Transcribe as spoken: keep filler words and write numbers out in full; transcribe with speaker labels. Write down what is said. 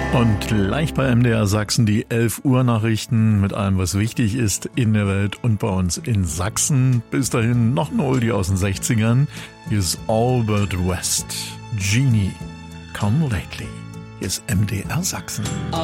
Speaker 1: Und gleich bei M D R Sachsen die elf Uhr Nachrichten mit allem, was wichtig ist in der Welt und bei uns in Sachsen. Bis dahin noch ein Oldie aus den sechzigern. Hier ist Albert West, Genie, Come Lately. Hier ist M D R Sachsen.